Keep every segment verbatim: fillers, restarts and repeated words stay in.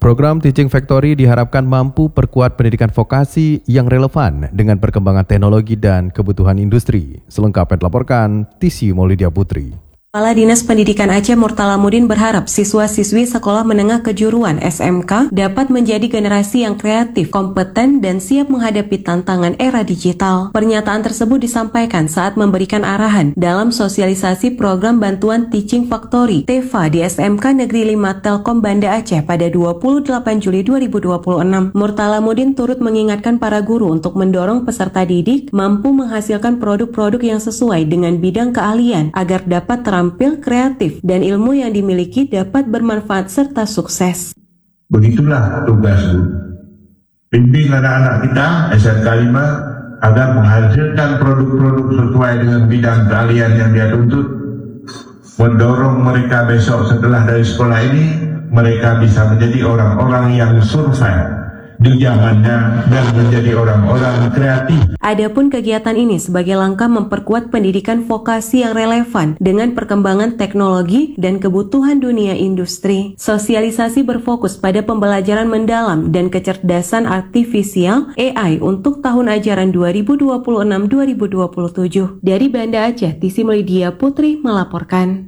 Program Teaching Factory diharapkan mampu perkuat pendidikan vokasi yang relevan dengan perkembangan teknologi dan kebutuhan industri. Selengkapnya dilaporkan Tisi Maulidia Putri. Kepala Dinas Pendidikan Aceh Murtalamudin berharap siswa-siswi sekolah menengah kejuruan S M K dapat menjadi generasi yang kreatif, kompeten, dan siap menghadapi tantangan era digital. Pernyataan tersebut disampaikan saat memberikan arahan dalam sosialisasi program bantuan Teaching Factory T E F A di S M K Negeri lima Telkom Banda Aceh pada dua puluh delapan Juli dua ribu dua puluh enam. Murtalamudin turut mengingatkan para guru untuk mendorong peserta didik mampu menghasilkan produk-produk yang sesuai dengan bidang keahlian agar dapat terampil tampil kreatif dan ilmu yang dimiliki dapat bermanfaat serta sukses. Begitulah tugas guru. Bimbing anak-anak kita S M K lima agar menghasilkan produk-produk sesuai dengan bidang keahlian yang dia tuntut. Mendorong mereka besok setelah dari sekolah ini, mereka bisa menjadi orang-orang yang survive di zamannya dan menjadi orang-orang kreatif. Adapun kegiatan ini sebagai langkah memperkuat pendidikan vokasi yang relevan dengan perkembangan teknologi dan kebutuhan dunia industri. Sosialisasi berfokus pada pembelajaran mendalam dan kecerdasan artifisial A I untuk tahun ajaran dua ribu dua puluh enam dua ribu dua puluh tujuh. Dari Banda Aceh, Tisi Maulidia Putri melaporkan.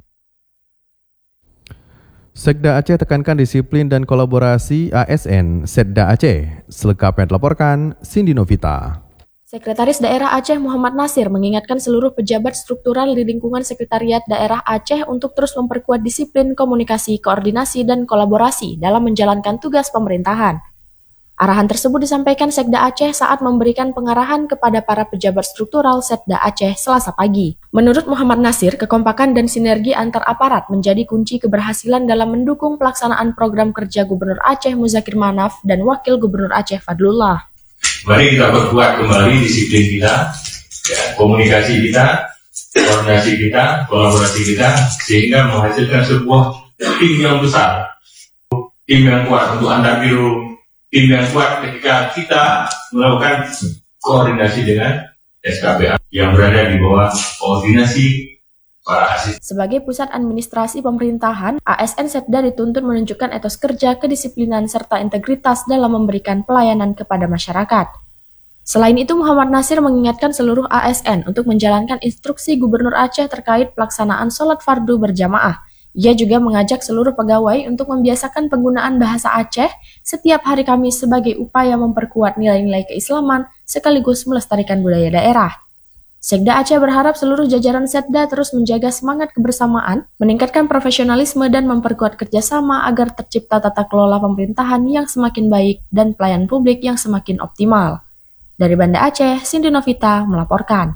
Sekda Aceh tekankan disiplin dan kolaborasi A S N Setda Aceh. Selengkapnya dilaporkan Cindy Novita. Sekretaris Daerah Aceh Muhammad Nasir mengingatkan seluruh pejabat struktural di lingkungan Sekretariat Daerah Aceh untuk terus memperkuat disiplin komunikasi, koordinasi, dan kolaborasi dalam menjalankan tugas pemerintahan. Arahan tersebut disampaikan Sekda Aceh saat memberikan pengarahan kepada para pejabat struktural Setda Aceh Selasa pagi. Menurut Muhammad Nasir, kekompakan dan sinergi antar aparat menjadi kunci keberhasilan dalam mendukung pelaksanaan program kerja Gubernur Aceh Muzakir Manaf dan Wakil Gubernur Aceh Fadlullah. Mari kita perkuat kembali disiplin kita, ya, komunikasi kita, koordinasi kita, kolaborasi kita, sehingga menghasilkan sebuah tim yang besar, tim yang kuat untuk Anda biru, tim yang kuat ketika kita melakukan koordinasi dengan S K P A yang berada di bawah koordinasi para asisten. Sebagai pusat administrasi pemerintahan, A S N Setda dituntut menunjukkan etos kerja, kedisiplinan, serta integritas dalam memberikan pelayanan kepada masyarakat. Selain itu, Muhammad Nasir mengingatkan seluruh A S N untuk menjalankan instruksi Gubernur Aceh terkait pelaksanaan sholat fardu berjamaah. Ia juga mengajak seluruh pegawai untuk membiasakan penggunaan bahasa Aceh setiap hari Kamis sebagai upaya memperkuat nilai-nilai keislaman sekaligus melestarikan budaya daerah. Sekda Aceh berharap seluruh jajaran Setda terus menjaga semangat kebersamaan, meningkatkan profesionalisme dan memperkuat kerjasama agar tercipta tata kelola pemerintahan yang semakin baik dan pelayanan publik yang semakin optimal. Dari Banda Aceh, Cindy Novita melaporkan.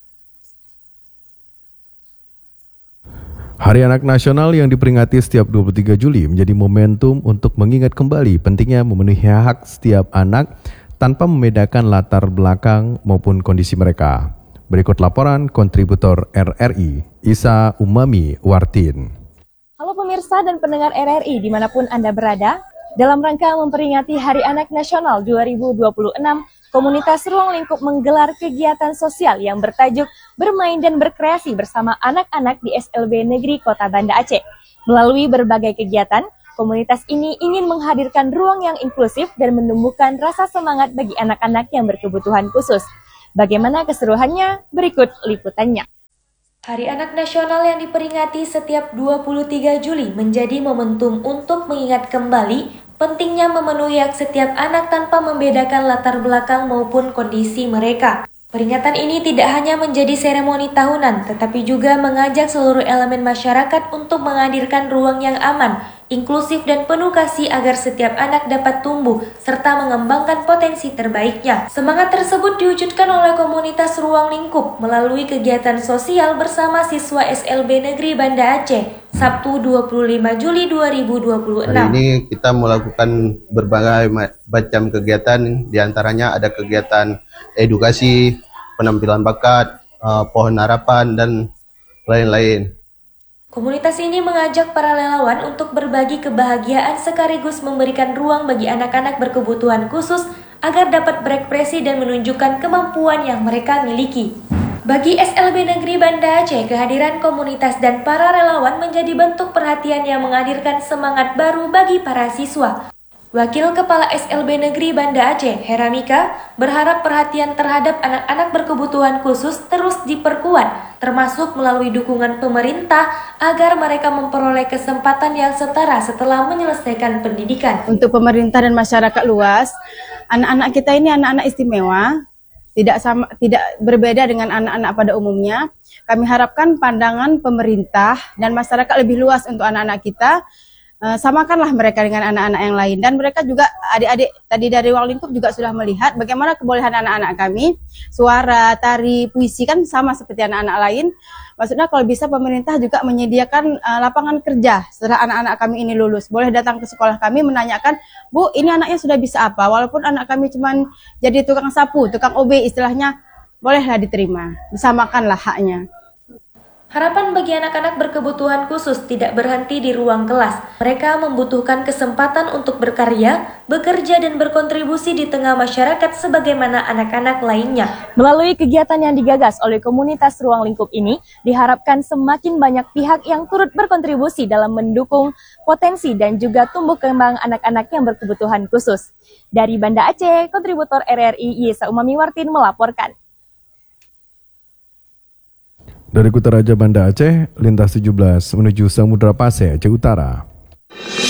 Hari Anak Nasional yang diperingati setiap dua puluh tiga Juli menjadi momentum untuk mengingat kembali pentingnya memenuhi hak setiap anak tanpa membedakan latar belakang maupun kondisi mereka. Berikut laporan kontributor R R I, Isa Umami Wartin. Halo pemirsa dan pendengar R R I dimanapun Anda berada, dalam rangka memperingati Hari Anak Nasional dua ribu dua puluh enam, komunitas Ruang Lingkup menggelar kegiatan sosial yang bertajuk Bermain dan Berkreasi bersama anak-anak di S L B Negeri Kota Banda Aceh. Melalui berbagai kegiatan, komunitas ini ingin menghadirkan ruang yang inklusif dan menumbuhkan rasa semangat bagi anak-anak yang berkebutuhan khusus. Bagaimana keseruannya? Berikut liputannya. Hari Anak Nasional yang diperingati setiap dua puluh tiga Juli menjadi momentum untuk mengingat kembali pentingnya memenuhi hak setiap anak tanpa membedakan latar belakang maupun kondisi mereka. Peringatan ini tidak hanya menjadi seremoni tahunan, tetapi juga mengajak seluruh elemen masyarakat untuk menghadirkan ruang yang aman, inklusif dan penuh kasih agar setiap anak dapat tumbuh serta mengembangkan potensi terbaiknya. Semangat tersebut diwujudkan oleh komunitas Ruang Lingkup melalui kegiatan sosial bersama siswa S L B Negeri Banda Aceh, Sabtu dua puluh lima Juli dua ribu dua puluh enam. Hari ini kita melakukan berbagai macam kegiatan, diantaranya ada kegiatan edukasi, penampilan bakat, uh, pohon harapan, dan lain-lain. Komunitas ini mengajak para relawan untuk berbagi kebahagiaan sekaligus memberikan ruang bagi anak-anak berkebutuhan khusus agar dapat berekspresi dan menunjukkan kemampuan yang mereka miliki. Bagi S L B Negeri Banda Aceh, kehadiran komunitas dan para relawan menjadi bentuk perhatian yang menghadirkan semangat baru bagi para siswa. Wakil Kepala S L B Negeri Banda Aceh, Heramika, berharap perhatian terhadap anak-anak berkebutuhan khusus terus diperkuat, termasuk melalui dukungan pemerintah agar mereka memperoleh kesempatan yang setara setelah menyelesaikan pendidikan. Untuk pemerintah dan masyarakat luas, anak-anak kita ini anak-anak istimewa, tidak sama, tidak berbeda dengan anak-anak pada umumnya. Kami harapkan pandangan pemerintah dan masyarakat lebih luas untuk anak-anak kita. Uh, samakanlah mereka dengan anak-anak yang lain, dan mereka juga adik-adik tadi dari ruang lingkup juga sudah melihat bagaimana kebolehan anak-anak kami, suara, tari, puisi kan sama seperti anak-anak lain. Maksudnya kalau bisa pemerintah juga menyediakan uh, lapangan kerja setelah anak-anak kami ini lulus, boleh datang ke sekolah kami menanyakan, Bu, ini anaknya sudah bisa apa, walaupun anak kami cuma jadi tukang sapu, tukang O B istilahnya, bolehlah diterima, disamakanlah haknya. Harapan bagi anak-anak berkebutuhan khusus tidak berhenti di ruang kelas. Mereka membutuhkan kesempatan untuk berkarya, bekerja, dan berkontribusi di tengah masyarakat sebagaimana anak-anak lainnya. Melalui kegiatan yang digagas oleh komunitas ruang lingkup ini, diharapkan semakin banyak pihak yang turut berkontribusi dalam mendukung potensi dan juga tumbuh kembang anak-anak yang berkebutuhan khusus. Dari Banda Aceh, kontributor R R I Yesa Umami Wartin melaporkan. Dari Kutaraja Banda Aceh, lintas tujuh belas menuju Samudra Pasai, Aceh Utara.